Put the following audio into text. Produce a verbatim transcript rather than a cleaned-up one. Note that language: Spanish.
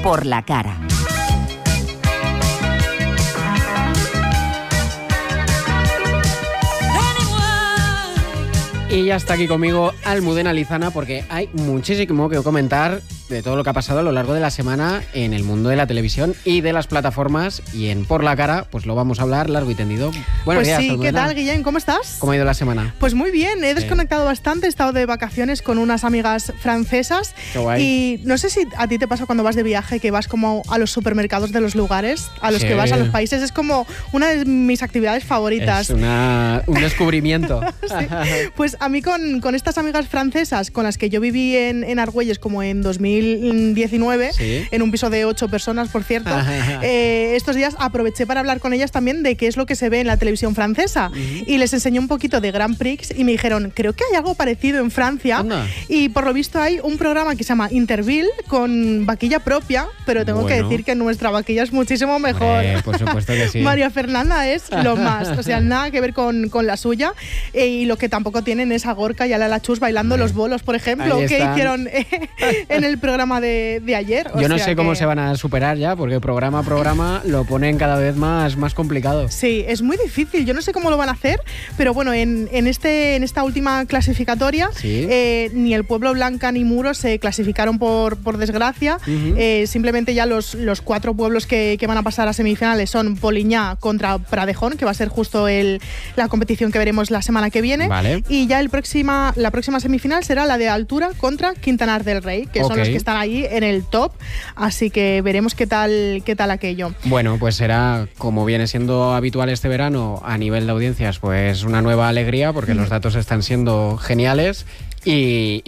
Por la Cara. Y ya está aquí conmigo Almudena Lizana, porque hay muchísimo que comentar de todo lo que ha pasado a lo largo de la semana en el mundo de la televisión y de las plataformas, y en Por la Cara pues lo vamos a hablar largo y tendido. Buenos pues días, sí, Almudena. ¿Qué tal, Guillén? ¿Cómo estás? ¿Cómo ha ido la semana? Pues muy bien, he desconectado sí. bastante, he estado de vacaciones con unas amigas francesas. Qué guay. Y no sé si a ti te pasa cuando vas de viaje que vas como a los supermercados de los lugares a los sí. que vas, a los países, es como una de mis actividades favoritas. Es una, un descubrimiento. Sí. Pues a mí con, con estas amigas francesas con las que yo viví en, en Argüelles como en dos mil diecinueve, sí. en un piso de ocho personas, por cierto, eh, estos días aproveché para hablar con ellas también de qué es lo que se ve en la televisión francesa. Uh-huh. Y les enseñé un poquito de Grand Prix y me dijeron, creo que hay algo parecido en Francia. Anda. Y por lo visto hay un programa que se llama Interville con vaquilla propia, pero tengo bueno. que decir que nuestra vaquilla es muchísimo mejor. Eh, por supuesto que sí. María Fernanda es lo más, o sea, nada que ver con, con la suya. Eh, y lo que tampoco tienen es a Gorka y a Lala Chus bailando bueno. los bolos, por ejemplo, que hicieron eh, en el programa de, de ayer. O Yo no sea sé que... cómo se van a superar ya, porque programa a programa lo ponen cada vez más, más complicado. Sí, es muy difícil. Yo no sé cómo lo van a hacer, pero bueno, en, en, este, en esta última clasificatoria, ¿sí? eh, ni el Pueblo Blanca ni Muros se clasificaron por, por desgracia. Uh-huh. eh, simplemente ya los, los cuatro pueblos que, que van a pasar a semifinales son Poliñá contra Pradejón, que va a ser justo el, la competición que veremos la semana que viene. Vale. Y ya el próxima, la próxima semifinal será la de Altura contra Quintanar del Rey, que okay. son los que están ahí en el top. Así que veremos qué tal, qué tal aquello. Bueno, pues será, como viene siendo habitual este verano, a nivel de audiencias, pues una nueva alegría, porque mm. los datos están siendo geniales. Y,